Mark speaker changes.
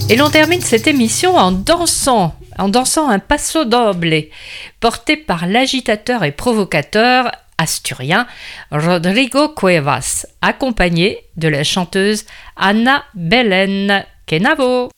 Speaker 1: Et l'on termine cette émission en dansant un paso doble, porté par l'agitateur et provocateur asturien Rodrigo Cuevas, accompagné de la chanteuse Ana Belén Kenavo.